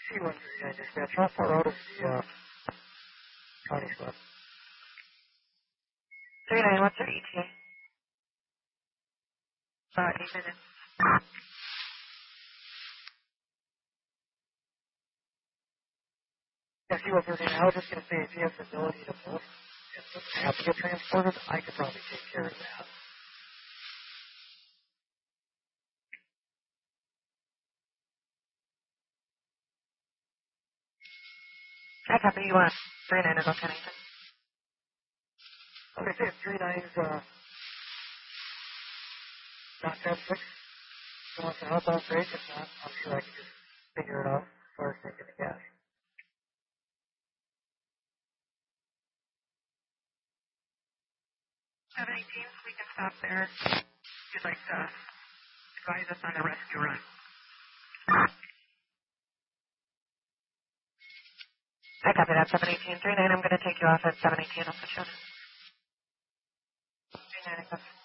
C-139 dispatch. How far out is the county bus? 39, what's your ETA? About 8 minutes. Yeah, C-139, I was just going to say, if you have the ability to move and have to get transported, I could probably take care of that. I copy you on 39 is okay. Like I say, if 39's not 10-6, you want to help out, great. If not, I'm sure I can just figure it out as far as taking the gas. 718, we can stop there. If you'd like to advise us on the rescue run. I copy that, 718. 39, I'm going to take you off at 718. I'll put you on. 39, I copy.